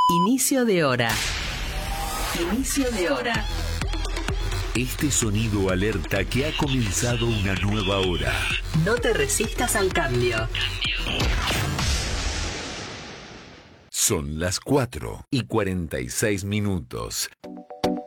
Inicio de hora. Inicio de hora. Este sonido alerta que ha comenzado una nueva hora. No te resistas al cambio. Son las 4:46.